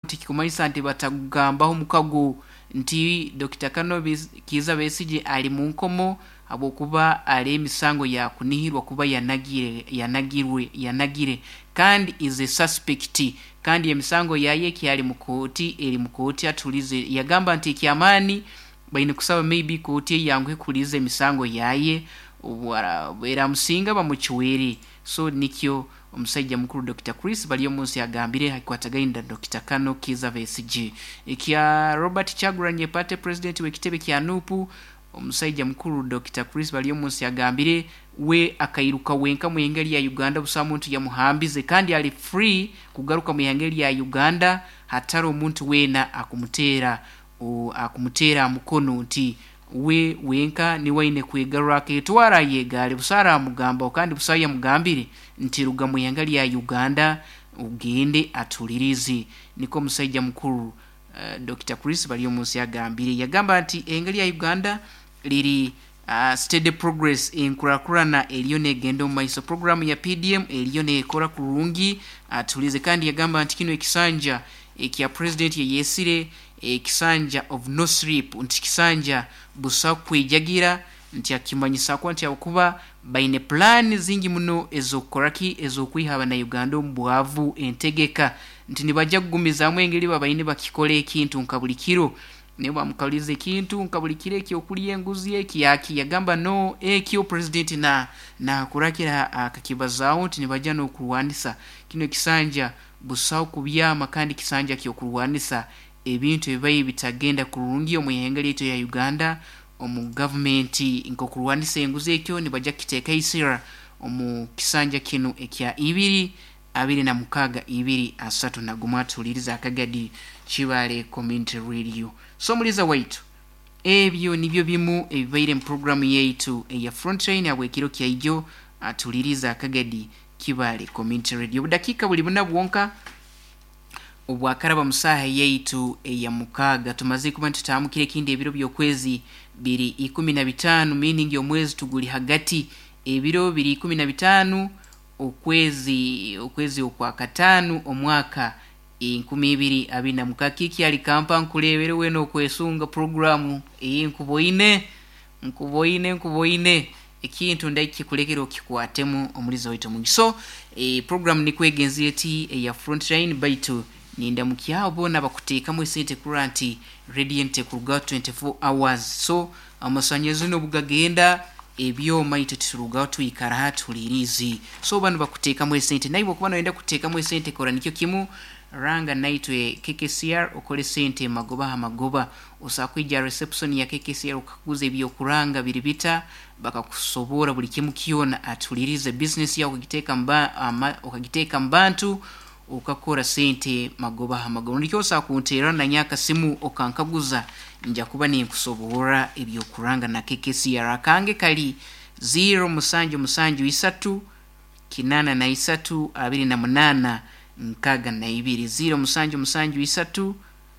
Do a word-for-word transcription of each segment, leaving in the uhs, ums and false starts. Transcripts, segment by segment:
tikikumanyisa nti batagambaho mukago nti Doctor Kano Kizza Besigye ali mu nkomo abokuba ali emisango ya kunihirwa kuba yanagire yanagirwe yanagire kandi is a suspect kandi emisango yaye kyali mu koti eri mu koti atulize yagamba nti kyamani baine kusaba maybe koti yangwe kulize emisango yaye era musinga bamuchiweri so nikyo omusajja mukuru Doctor Chris baliyo munsi yagambire hakwatagainda Doctor Kano Kizza Besigye ekya Robert Kyagulanyi Party president wekitebe kya Nupu omusajja mukuru Doctor Chris baliyo munsi yagambire we akairuka wenka mu yengeri ya Uganda busa muntu ya muhambize kandi ali free kugaruka mu yengeri ya Uganda hatari omuntu wena akumutera o akumutera mukono nti we wenka ni waine kwegarura ketwara yegale busara mugamba kandi busaya mugambire nti ruga mu yengeri ya Uganda ugende atulirizi niko musajja mukuru uh, Doctor Chris baliyo munsi yagambire yagamba nti engeri ya Uganda liri uh, steady progress in kurakurana eliyo negendo maiso program ya P D M eliyo nekora kurungi atulize kandi yagamba nti kino ekisanja ekya president ye yesire ekisanja of no sleep nti kisanja busa kwejagira nti akimanyisa ko nti akuba baine plan zingi muno ezokoraki ezokwihaba na Uganda mbwavu entegeka nti nibajja kugumiza mwengeri babaine bakikole ekintu nkabulikiro nebo amukalize kintu nkabulikire ekyo kuliye nguzi eki yaki yagamba no ekyo president na na kurakira akakibazao nti nibajja no kuwandisa kino kisanja busao kubyama kandi kisanja kyo kuwandisa ebintu ebibayi bitagenda kurungi omuyengeri eto ya Uganda omu government inko kuwandisa enguzi ekyo nibajja kiteka isira omu kisanja kino ekya ibiri abiri na mukaga ibiri asatu na gumatu liriza akagadi Kibale community radio so muliza waitu ebyo nibyo bimu ebibaire mu program yaitu eya frontline abwekiro kyaijo atuliriza akagadi Kibale community radio dakika buli buna bwonka obwakaraba musaha yaitu eya mukaga tumaze kuba tutamukire kindi ebiro byokwezi biri ikumi na bitano meaning omwezi tuguli hagati ebiro biri ikumi na bitano okwezi okwezi okwa katanu omwaka inkumi ibiri abina mukakiki ali kampa nkulebere weno kwesunga programu eyinkuboine nkuboine nkuboine ekintu ndaki kulekero kikwatemu omulizo wito mungiso e program ni kwegenzi eti ya frontline baitu ninda mukyabo nabakuteka mu sente kuranti radiant kuruga twenty-four hours so amasanyezo no bugagenda ebyo maito turuga tuyikara hatulirizi so banu bakuteka mu sente naibo kubana enda kuteka mu sente kora nikyo kimu ranga naitwe K K C R okole sente magoba magoba usakwija reception ya K K C R ukaguze ebyo kuranga biribita bakakusobora buli kimu kiona atulirize business yako ukagiteka mba ama, ukagiteka mbantu ukakora sente magoba magoba ndikyo sakuntera na nyaka simu okankaguza nja kuba ni kusobora ebyo kuranga na K K C R kange kali zero musanju musanju isatu kinana na isatu abiri na munana nkaga na ibiri zero musanju musanju isatu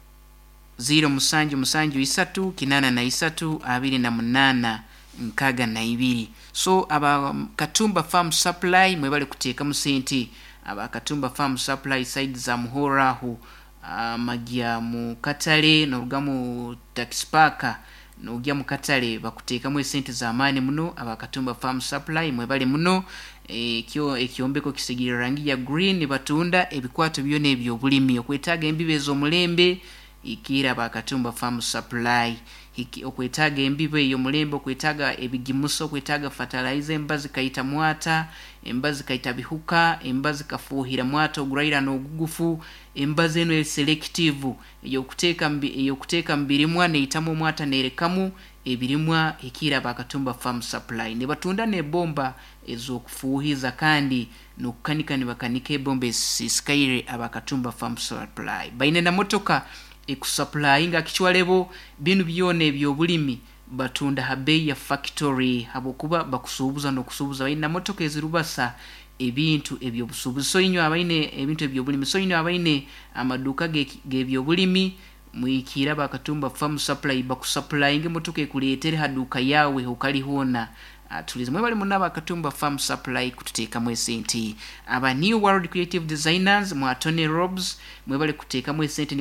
zero musanju musanju isatu kinana na isatu abiri na munana nkaga na ibiri so aba Katumba Farm Supply mwebale kuteka mu sente aba Katumba Farm Supply side za muhorahu uh, magia mu katale no rugamu tax park no ugya mu katale bakuteka mu sente za mane muno aba Katumba Farm Supply mwebale muno e kyo ekyombeko kisigira rangi ya green batunda ebikwato byone ebyo bulimi okwetaga embibe zo mulembe ikira aba Katumba Farm Supply hiki okwetaga embibe yo mulembe okwetaga ebigimuso okwetaga fertilizer embazi kaita mwata embazi kaita bihuka embazi kafuhira mwata oguraira no gugufu embazi eno selective yo kuteka mbi yo kuteka mbirimwa ne itamo mwata nerekamu ebirimwa ikira aba Katumba Farm Supply ne batunda ne bomba ezo kufuhiza kandi no kukanika ne bakanike bombe skyre aba Katumba Farm Supply baine na motoka ekusupplyinga kichwalebo binu byone ebyo bulimi batunda habei ya factory habokuba bakusubuza no kusubuza baina motoka ezirubasa ebintu ebyo busubuzo so inyo abaine ebintu ebyo bulimi so inyo abaine amaduka gebyo bulimi muikira aba Katumba Farm Supply bakusupplyinga motoka ekuletere haduka yawe ukali huona tulize mwebali munaba Katumba Farm Supply kututeka mwesenti aba New World Creative Designers mu Atone Robs mwebali kuteka mwesenti